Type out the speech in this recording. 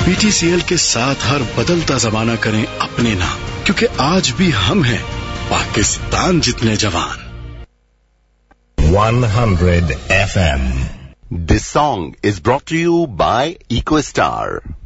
PTCL के साथ हर बदलता जमाना करें अपने नाम, क्योंकि आज भी हम हैं पाकिस्तान जितने जवान. 100 FM. This song is brought to you by EcoStar.